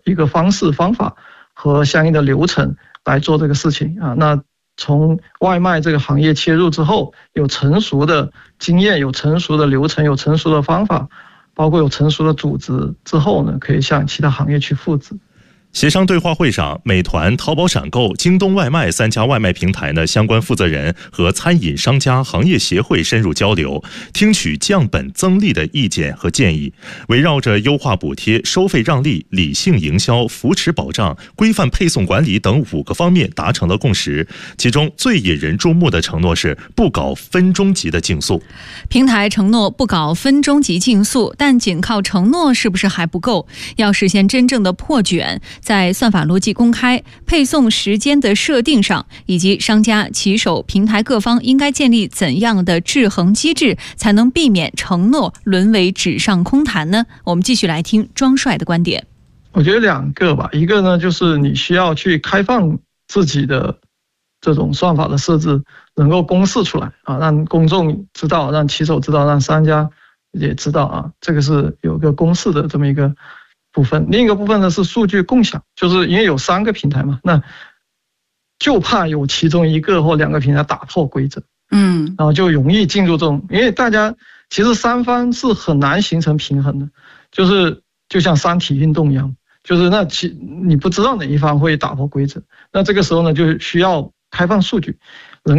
一个方法和相应的流程来做这个事情啊。那从外卖这个行业切入之后，有成熟的经验，有成熟的流程，有成熟的方法，包括有成熟的组织之后呢，可以向其他行业去复制。 协商对话会上，美团、淘宝闪购、京东外卖3家外卖平台的相关负责人和餐饮商家行业协会深入交流，听取降本增利的意见和建议，围绕着优化补贴、收费让利、理性营销、扶持保障、规范配送管理等5个方面达成了共识。其中最引人注目的承诺是不搞分钟级的竞速。 平台承诺不搞分钟级竞速，但仅靠承诺是不是还不够？要实现真正的破卷，在算法逻辑公开、配送时间的设定上，以及商家、骑手、平台各方应该建立怎样的制衡机制，才能避免承诺沦为纸上空谈呢？我们继续来听庄帅的观点。 我觉得2个吧，一个呢就是你需要去开放自己的这种算法的设置，能够公示出来啊，让公众知道，让骑手知道，让商家也知道啊，这个是有个公示的这么一个部分。另一个部分呢是数据共享，就是因为有3个平台嘛，那就怕有其中1个或2个平台打破规则，然后就容易进入这种，因为大家其实3方是很难形成平衡的，就像3体运动一样，就是你不知道哪一方会打破规则，那这个时候呢就需要开放数据，能